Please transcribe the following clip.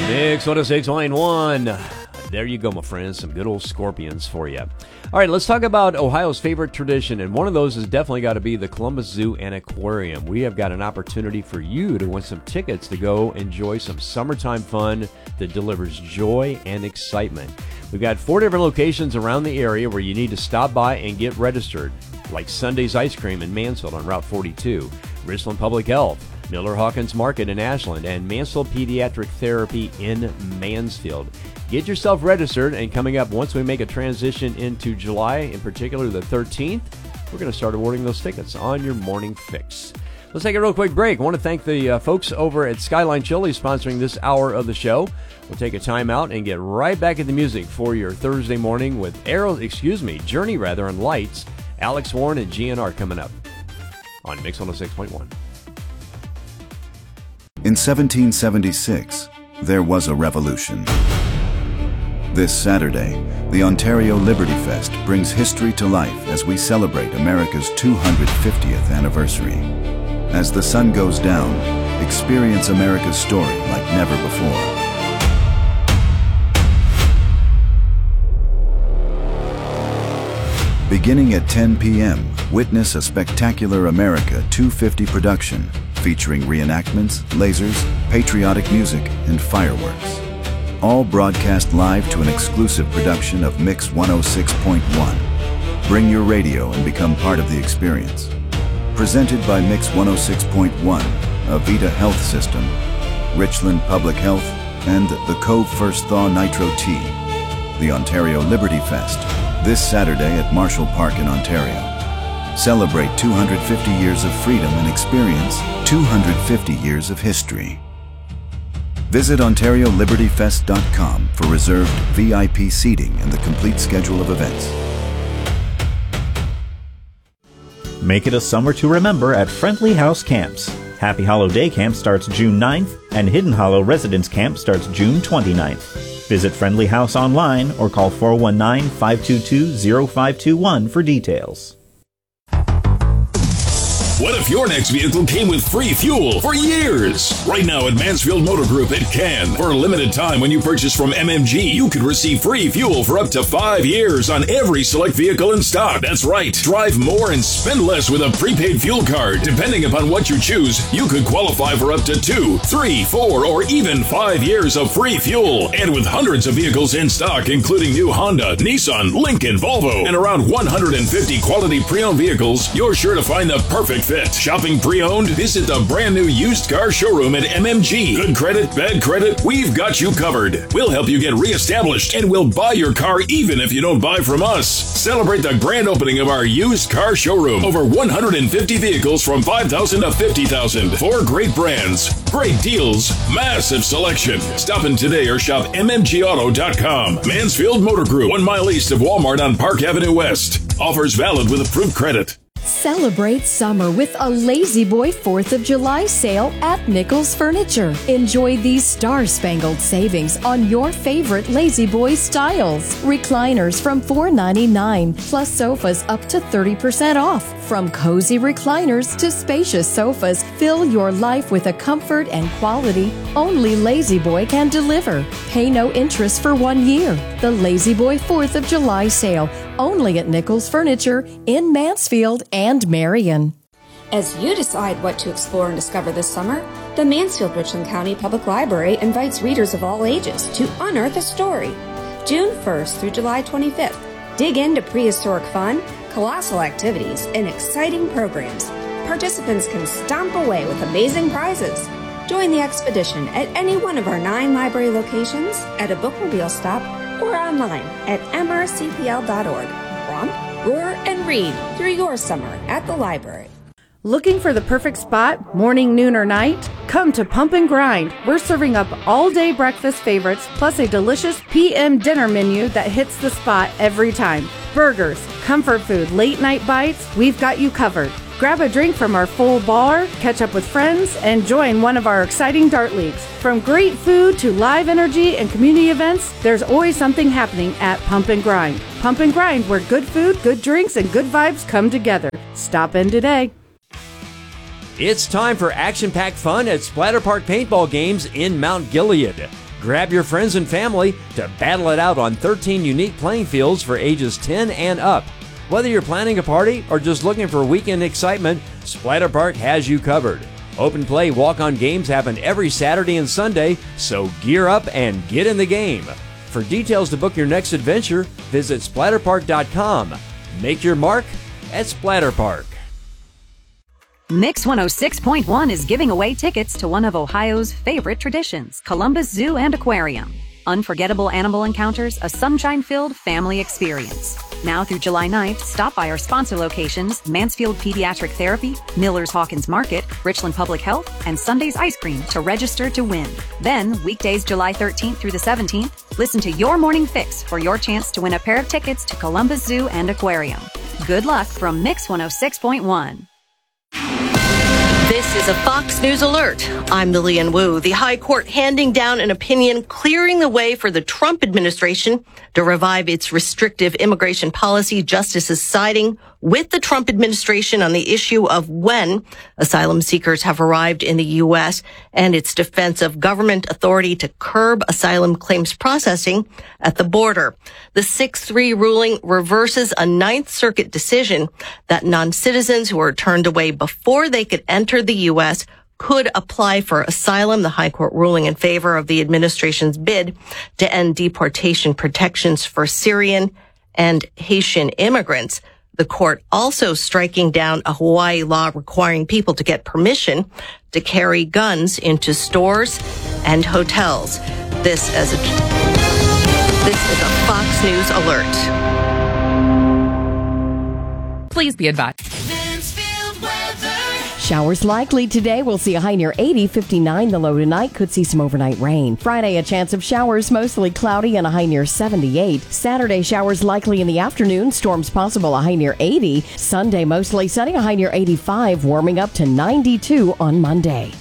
Mix 106.1. There you go, my friends. Some good old Scorpions for you. All right, let's talk about Ohio's favorite tradition, and one of those has definitely got to be the Columbus Zoo and Aquarium. We have got an opportunity for you to win some tickets to go enjoy some summertime fun that delivers joy and excitement. We've got 4 different locations around the area where you need to stop by and get registered, like Sunday's Ice Cream in Mansfield on Route 42, Richland Public Health, Miller Hawkins Market in Ashland, and Mansfield Pediatric Therapy in Mansfield. Get yourself registered, and coming up once we make a transition into July, in particular the 13th, we're going to start awarding those tickets on your morning fix. Let's take a real quick break. I want to thank the folks over at Skyline Chili sponsoring this hour of the show. We'll take a time out and get right back at the music for your Thursday morning with Journey on Lights, Alex Warren and GNR coming up on Mix 106.1. In 1776, there was a revolution. This Saturday, the Ontario Liberty Fest brings history to life as we celebrate America's 250th anniversary. As the sun goes down, experience America's story like never before. Beginning at 10 p.m., witness a spectacular America 250 production featuring reenactments, lasers, patriotic music, and fireworks. All broadcast live to an exclusive production of Mix 106.1. Bring your radio and become part of the experience. Presented by Mix 106.1, Avita Health System, Richland Public Health, and the Cove First Thaw Nitro Tea. The Ontario Liberty Fest, this Saturday at Marshall Park in Ontario. Celebrate 250 years of freedom and experience 250 years of history. Visit OntarioLibertyFest.com for reserved VIP seating and the complete schedule of events. Make it a summer to remember at Friendly House Camps. Happy Hollow Day Camp starts June 9th, and Hidden Hollow Residence Camp starts June 29th. Visit Friendly House online or call 419-522-0521 for details. What if your next vehicle came with free fuel for years? Right now at Mansfield Motor Group, it can. For a limited time, when you purchase from MMG, you could receive free fuel for up to 5 years on every select vehicle in stock. That's right. Drive more and spend less with a prepaid fuel card. Depending upon what you choose, you could qualify for up to 2, 3, 4, or even 5 years of free fuel. And with hundreds of vehicles in stock, including new Honda, Nissan, Lincoln, Volvo, and around 150 quality pre-owned vehicles, you're sure to find the perfect fit. Shopping pre-owned? Visit the brand new used car showroom at MMG. Good credit, bad credit, we've got you covered. We'll help you get reestablished, and we'll buy your car even if you don't buy from us. Celebrate the grand opening of our used car showroom. Over 150 vehicles from $5,000 to $50,000. 4 great brands, great deals, massive selection. Stop in today or shop mmgauto.com. Mansfield Motor Group, 1 mile east of Walmart on Park Avenue West. Offers valid with approved credit. Celebrate summer with a Lazy Boy 4th of July sale at Nichols Furniture. Enjoy these star-spangled savings on your favorite Lazy Boy styles. Recliners from $4.99, plus sofas up to 30% off. From cozy recliners to spacious sofas, fill your life with a comfort and quality only Lazy Boy can deliver. Pay no interest for 1 year. The Lazy Boy 4th of July sale, only at Nichols Furniture in Mansfield and Marion. As you decide what to explore and discover this summer, the Mansfield-Richland County Public Library invites readers of all ages to unearth a story. June 1st through July 25th, dig into prehistoric fun, colossal activities, and exciting programs. Participants can stomp away with amazing prizes. Join the expedition at any one of our 9 library locations, at a bookmobile stop, or online at mrcpl.org. Romp, roar, and read through your summer at the library. Looking for the perfect spot, morning, noon, or night? Come to Pump and Grind. We're serving up all-day breakfast favorites, plus a delicious PM dinner menu that hits the spot every time. Burgers, comfort food, late-night bites, we've got you covered. Grab a drink from our full bar, catch up with friends, and join one of our exciting dart leagues. From great food to live energy and community events, there's always something happening at Pump and Grind. Pump and Grind, where good food, good drinks, and good vibes come together. Stop in today. It's time for action-packed fun at Splatter Park Paintball Games in Mount Gilead. Grab your friends and family to battle it out on 13 unique playing fields for ages 10 and up. Whether you're planning a party or just looking for weekend excitement, Splatter Park has you covered. Open play walk-on games happen every Saturday and Sunday, so gear up and get in the game. For details to book your next adventure, visit splatterpark.com. Make your mark at Splatter Park. Mix 106.1 is giving away tickets to one of Ohio's favorite traditions, Columbus Zoo and Aquarium. Unforgettable animal encounters, a sunshine-filled family experience. Now through July 9th, stop by our sponsor locations, Mansfield Pediatric Therapy, Miller's Hawkins Market, Richland Public Health, and Sunday's Ice Cream to register to win. Then, weekdays July 13th through the 17th, listen to Your Morning Fix for your chance to win a pair of tickets to Columbus Zoo and Aquarium. Good luck from Mix 106.1. This is a Fox News Alert. I'm Lillian Wu. The High Court handing down an opinion clearing the way for the Trump administration to revive its restrictive immigration policy. Justices siding with the Trump administration on the issue of when asylum seekers have arrived in the U.S. and its defense of government authority to curb asylum claims processing at the border. The 6-3 ruling reverses a Ninth Circuit decision that non-citizens who are turned away before they could enter the U.S. could apply for asylum. The High Court ruling in favor of the administration's bid to end deportation protections for Syrian and Haitian immigrants. The court also striking down a Hawaii law requiring people to get permission to carry guns into stores and hotels. This is a Fox News Alert. Please be advised. Showers likely today. We'll see a high near 80, 59 the low tonight. Could see some overnight rain. Friday, a chance of showers, mostly cloudy and a high near 78. Saturday, showers likely in the afternoon. Storms possible, a high near 80. Sunday, mostly sunny, a high near 85. Warming up to 92 on Monday.